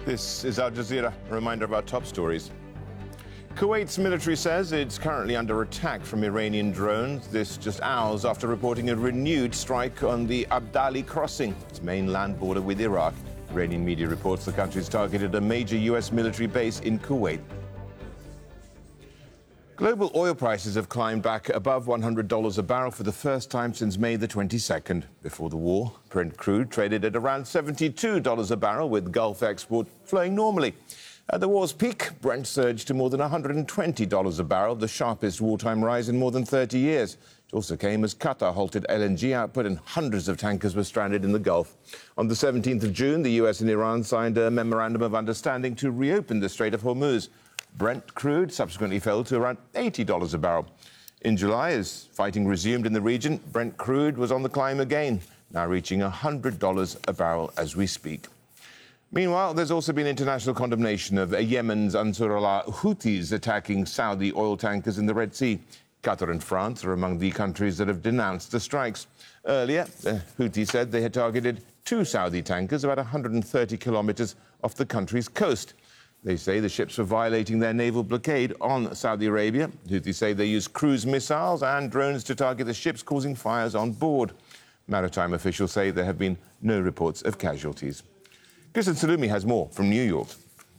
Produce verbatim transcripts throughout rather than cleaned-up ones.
This is Al Jazeera. A reminder of our top stories. Kuwait's military says it's currently under attack from Iranian drones. This just hours after reporting a renewed strike on the Abdali crossing, its main land border with Iraq. Iranian media reports the country's targeted a major U S military base in Kuwait. Global oil prices have climbed back above one hundred dollars a barrel for the first time since May the twenty-second. Before the war, Brent crude traded at around seventy-two dollars a barrel, with Gulf export flowing normally. At the war's peak, Brent surged to more than one hundred twenty dollars a barrel, the sharpest wartime rise in more than thirty years. It also came as Qatar halted L N G output and hundreds of tankers were stranded in the Gulf. On the seventeenth of June, the U S and Iran signed a memorandum of understanding to reopen the Strait of Hormuz. Brent crude subsequently fell to around eighty dollars a barrel. In July, as fighting resumed in the region, Brent crude was on the climb again, now reaching one hundred dollars a barrel as we speak. Meanwhile, there's also been international condemnation of Yemen's Ansarullah Houthis attacking Saudi oil tankers in the Red Sea. Qatar and France are among the countries that have denounced the strikes. Earlier, the Houthis said they had targeted two Saudi tankers about one hundred thirty kilometers off the country's coast. They say the ships were violating their naval blockade on Saudi Arabia. Houthis say they used cruise missiles and drones to target the ships, causing fires on board. Maritime officials say there have been no reports of casualties. Kristen Salumi has more from New York.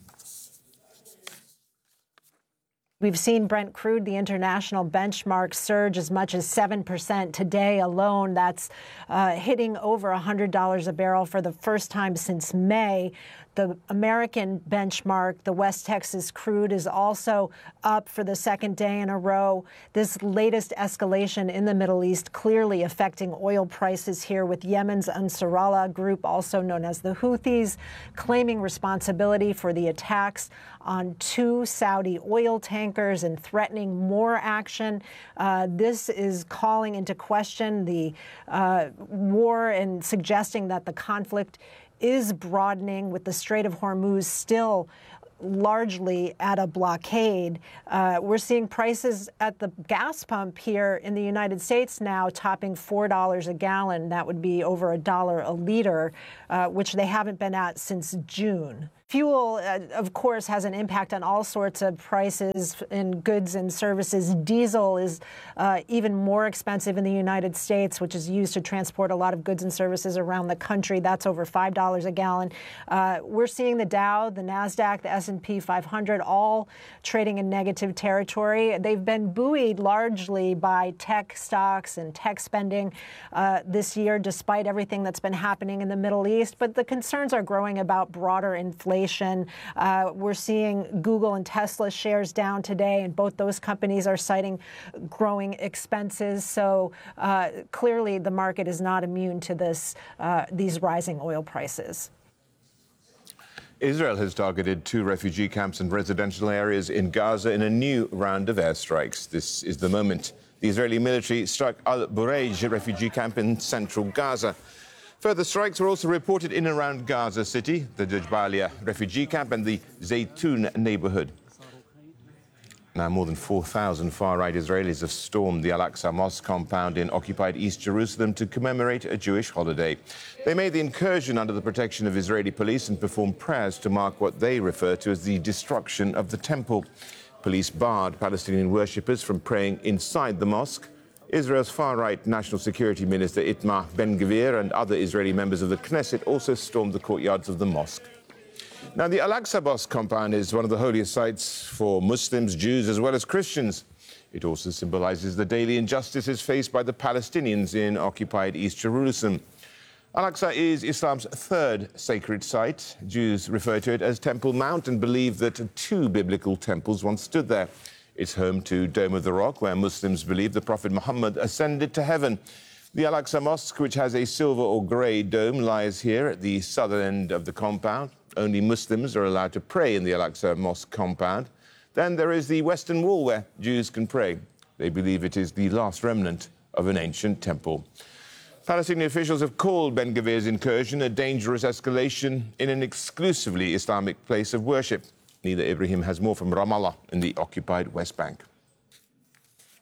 We've seen Brent crude, the international benchmark, surge as much as seven percent today alone. That's uh, hitting over one hundred dollars a barrel for the first time since May. The American benchmark, the West Texas crude, is also up for the second day in a row. This latest escalation in the Middle East clearly affecting oil prices here, with Yemen's Ansarullah group, also known as the Houthis, claiming responsibility for the attacks on two Saudi oil tankers and threatening more action. Uh, this is calling into question the uh, war and suggesting that the conflict is broadening, with the Strait of Hormuz still largely at a blockade. Uh, we're seeing prices at the gas pump here in the United States now topping four dollars a gallon. That would be over a dollar a liter, uh, which they haven't been at since June. Fuel, uh, of course, has an impact on all sorts of prices in goods and services. Diesel is uh, even more expensive in the United States, which is used to transport a lot of goods and services around the country. That's over five dollars a gallon. Uh, we're seeing the Dow, the NASDAQ, the S and P five hundred all trading in negative territory. They've been buoyed largely by tech stocks and tech spending uh, this year, despite everything that's been happening in the Middle East. But the concerns are growing about broader inflation. Uh, we're seeing Google and Tesla shares down today, and both those companies are citing growing expenses. So uh, clearly the market is not immune to this, uh, these rising oil prices. Israel has targeted two refugee camps and residential areas in Gaza in a new round of airstrikes. This is the moment the Israeli military struck Al-Bureij refugee camp in central Gaza. Further strikes were also reported in and around Gaza City, the Jabalia refugee camp and the Zaytun neighborhood. Now, more than four thousand far-right Israelis have stormed the Al-Aqsa Mosque compound in occupied East Jerusalem to commemorate a Jewish holiday. They made the incursion under the protection of Israeli police and performed prayers to mark what they refer to as the destruction of the temple. Police barred Palestinian worshippers from praying inside the mosque. Israel's far-right National Security Minister Itamar Ben-Gvir and other Israeli members of the Knesset also stormed the courtyards of the mosque. Now, the Al-Aqsa Mosque compound is one of the holiest sites for Muslims, Jews, as well as Christians. It also symbolizes the daily injustices faced by the Palestinians in occupied East Jerusalem. Al-Aqsa is Islam's third sacred site. Jews refer to it as Temple Mount and believe that two biblical temples once stood there. It's home to Dome of the Rock, where Muslims believe the Prophet Muhammad ascended to heaven. The Al-Aqsa Mosque, which has a silver or grey dome, lies here at the southern end of the compound. Only Muslims are allowed to pray in the Al-Aqsa Mosque compound. Then there is the Western Wall, where Jews can pray. They believe it is the last remnant of an ancient temple. Palestinian officials have called Ben-Gvir's incursion a dangerous escalation in an exclusively Islamic place of worship. Neither Ibrahim has more from Ramallah in the occupied West Bank.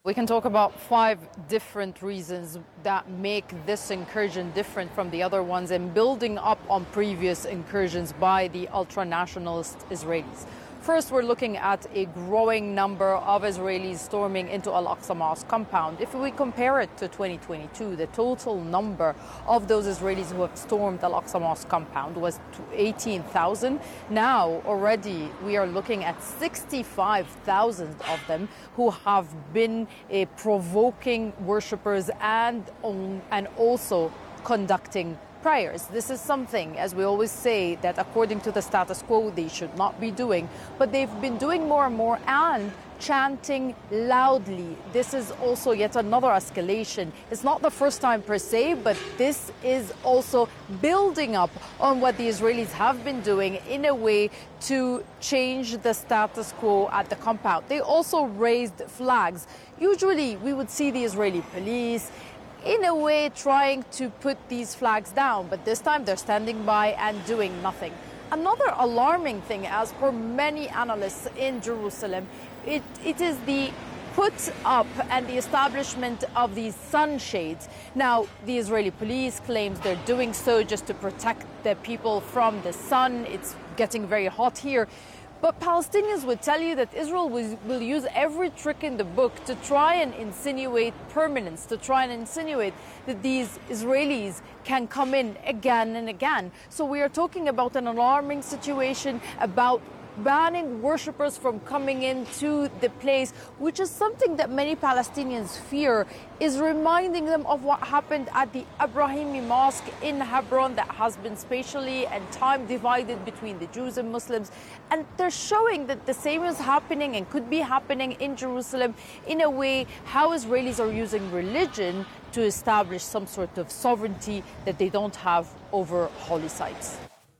We can talk about five different reasons that make this incursion different from the other ones and building up on previous incursions by the ultra-nationalist Israelis. First, we're looking at a growing number of Israelis storming into Al-Aqsa Mosque compound. If we compare it to twenty twenty-two, the total number of those Israelis who have stormed Al-Aqsa Mosque compound was eighteen thousand. Now, already, we are looking at sixty-five thousand of them who have been uh, provoking worshippers and, um, and also conducting prayers. This is something, as we always say, that according to the status quo, they should not be doing. But they've been doing more and more and chanting loudly. This is also yet another escalation. It's not the first time per se, but this is also building up on what the Israelis have been doing in a way to change the status quo at the compound. They also raised flags. Usually we would see the Israeli police in a way trying to put these flags down, but this time they're standing by and doing nothing. Another alarming thing, as per many analysts in Jerusalem, it, it is the put up and the establishment of these sunshades. Now, the Israeli police claims they're doing so just to protect the people from the sun. It's getting very hot here. But Palestinians would tell you that Israel will, will use every trick in the book to try and insinuate permanence, to try and insinuate that these Israelis can come in again and again. So we are talking about an alarming situation, about banning worshippers from coming into the place, which is something that many Palestinians fear is reminding them of what happened at the Abrahimi Mosque in Hebron that has been spatially and time divided between the Jews and Muslims. And they're showing that the same is happening and could be happening in Jerusalem in a way how Israelis are using religion to establish some sort of sovereignty that they don't have over holy sites.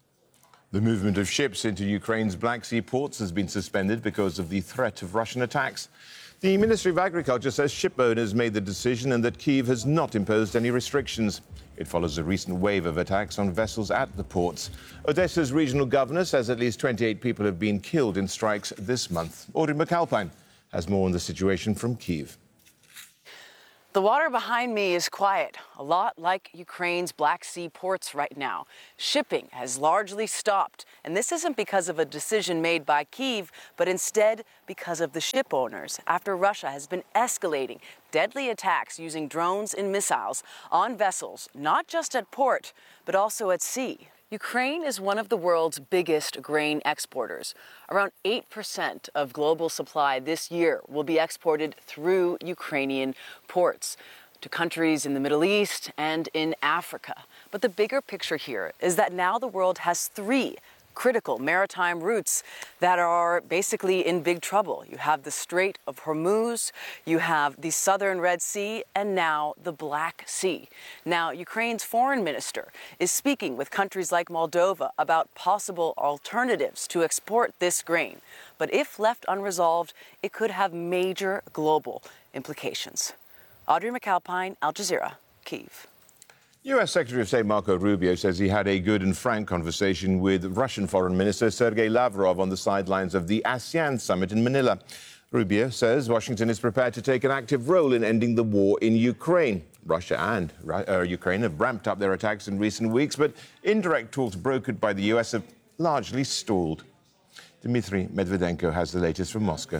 The movement of ships into Ukraine's Black Sea ports has been suspended because of the threat of Russian attacks. The Ministry of Agriculture says ship owners made the decision and that Kyiv has not imposed any restrictions. It follows a recent wave of attacks on vessels at the ports. Odessa's regional governor says at least twenty-eight people have been killed in strikes this month. Audrey McAlpine has more on the situation from Kyiv. The water behind me is quiet, a lot like Ukraine's Black Sea ports right now. Shipping has largely stopped, and this isn't because of a decision made by Kyiv, but instead because of the ship owners, after Russia has been escalating deadly attacks using drones and missiles on vessels, not just at port, but also at sea. Ukraine is one of the world's biggest grain exporters. Around eight percent of global supply this year will be exported through Ukrainian ports to countries in the Middle East and in Africa. But the bigger picture here is that now the world has three critical maritime routes that are basically in big trouble. You have the Strait of Hormuz, you have the southern Red Sea, and now the Black Sea. Now, Ukraine's foreign minister is speaking with countries like Moldova about possible alternatives to export this grain. But if left unresolved, it could have major global implications. Audrey McAlpine, Al Jazeera, Kyiv. U S Secretary of State Marco Rubio says he had a good and frank conversation with Russian Foreign Minister Sergei Lavrov on the sidelines of the ASEAN summit in Manila. Rubio says Washington is prepared to take an active role in ending the war in Ukraine. Russia and uh, Ukraine have ramped up their attacks in recent weeks, but indirect talks brokered by the U S have largely stalled. Dmitry Medvedenko has the latest from Moscow.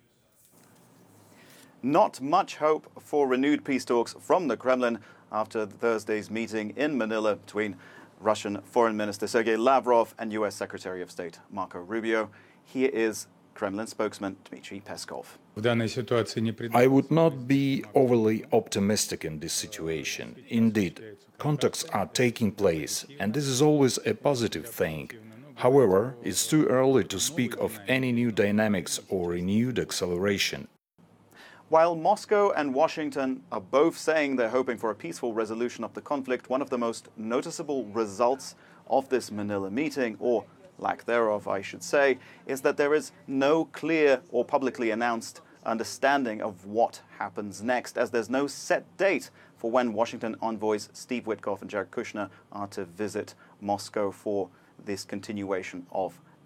Not much hope for renewed peace talks from the Kremlin after Thursday's meeting in Manila between Russian Foreign Minister Sergei Lavrov and U S Secretary of State Marco Rubio. Here is Kremlin spokesman Dmitry Peskov. I would not be overly optimistic in this situation. Indeed, contacts are taking place, and this is always a positive thing. However, it's too early to speak of any new dynamics or renewed acceleration. While Moscow and Washington are both saying they're hoping for a peaceful resolution of the conflict, one of the most noticeable results of this Manila meeting, or lack thereof, I should say, is that there is no clear or publicly announced understanding of what happens next, as there's no set date for when Washington envoys Steve Witkoff and Jared Kushner are to visit Moscow for this continuation of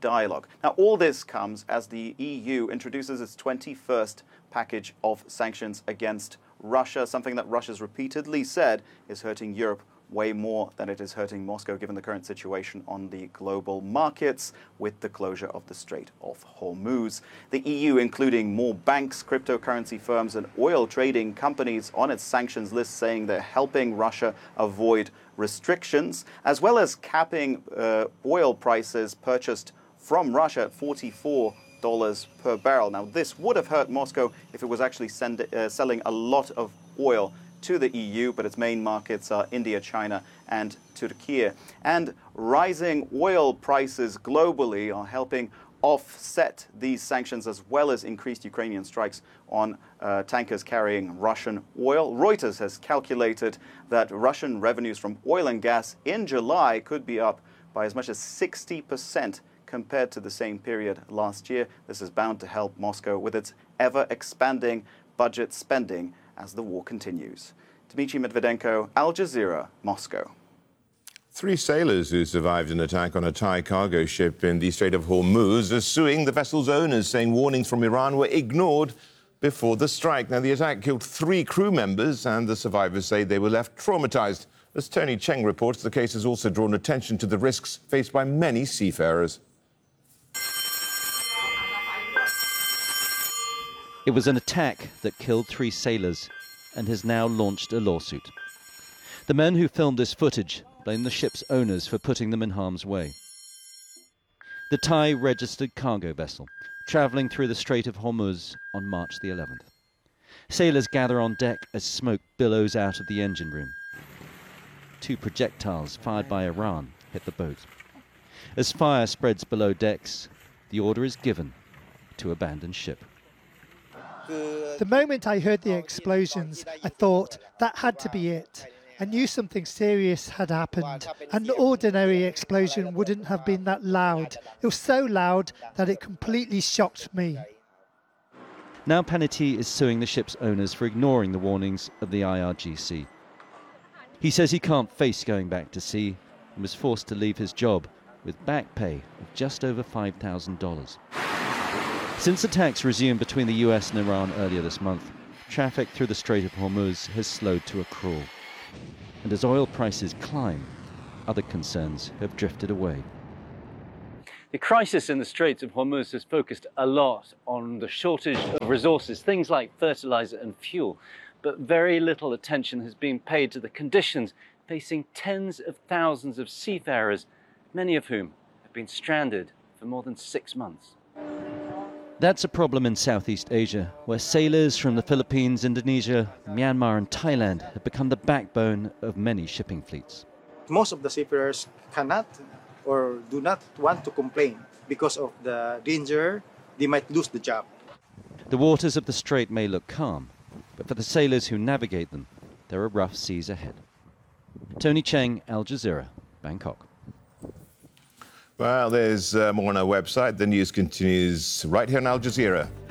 dialogue. Now, all this comes as the E U introduces its twenty-first package of sanctions against Russia, something that Russia's repeatedly said is hurting Europe way more than it is hurting Moscow, given the current situation on the global markets with the closure of the Strait of Hormuz. The E U, including more banks, cryptocurrency firms, and oil trading companies on its sanctions list, saying they're helping Russia avoid restrictions, as well as capping uh, oil prices purchased from Russia at forty-four dollars per barrel. Now, this would have hurt Moscow if it was actually send, uh, selling a lot of oil to the E U, but its main markets are India, China, and Turkey. And rising oil prices globally are helping offset these sanctions, as well as increased Ukrainian strikes on uh, tankers carrying Russian oil. Reuters has calculated that Russian revenues from oil and gas in July could be up by as much as sixty percent compared to the same period last year. This is bound to help Moscow with its ever-expanding budget spending as the war continues. Dmitry Medvedenko, Al Jazeera, Moscow. Three sailors who survived an attack on a Thai cargo ship in the Strait of Hormuz are suing the vessel's owners, saying warnings from Iran were ignored before the strike. Now, the attack killed three crew members, and the survivors say they were left traumatized. As Tony Cheng reports, the case has also drawn attention to the risks faced by many seafarers. It was an attack that killed three sailors and has now launched a lawsuit. The men who filmed this footage blame the ship's owners for putting them in harm's way. The Thai-registered cargo vessel travelling through the Strait of Hormuz on March the eleventh. Sailors gather on deck as smoke billows out of the engine room. Two projectiles fired by Iran hit the boat. As fire spreads below decks, the order is given to abandon ship. The moment I heard the explosions, I thought that had to be it. I knew something serious had happened. An ordinary explosion wouldn't have been that loud. It was so loud that it completely shocked me. Now Paneti is suing the ship's owners for ignoring the warnings of the I R G C. He says he can't face going back to sea and was forced to leave his job with back pay of just over five thousand dollars. Since attacks resumed between the U S and Iran earlier this month, traffic through the Strait of Hormuz has slowed to a crawl. And as oil prices climb, other concerns have drifted away. The crisis in the Straits of Hormuz has focused a lot on the shortage of resources, things like fertilizer and fuel, but very little attention has been paid to the conditions facing tens of thousands of seafarers, many of whom have been stranded for more than six months. That's a problem in Southeast Asia, where sailors from the Philippines, Indonesia, Myanmar and Thailand have become the backbone of many shipping fleets. Most of the seafarers cannot or do not want to complain because of the danger they might lose the job. The waters of the strait may look calm, but for the sailors who navigate them, there are rough seas ahead. Tony Cheng, Al Jazeera, Bangkok. Well, there's uh, more on our website. The news continues right here on Al Jazeera.